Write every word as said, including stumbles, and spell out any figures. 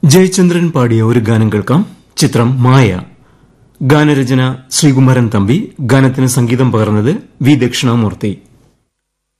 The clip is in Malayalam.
ജയചന്ദ്രൻ പാടിയ ഒരു ഗാനം കേൾക്കാം. ചിത്രം മായ. ഗാനരചന ശ്രീകുമാരൻ തമ്പി. ഗാനത്തിന് സംഗീതം പകർന്നത് വി ദക്ഷിണാമൂർത്തി.